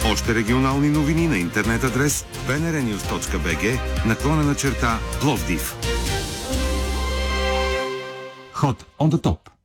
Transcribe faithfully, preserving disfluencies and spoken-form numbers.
Още регионални новини на интернет адрес би ен ар нюс точка би джи наклонена черта Пловдив. Hot on the top.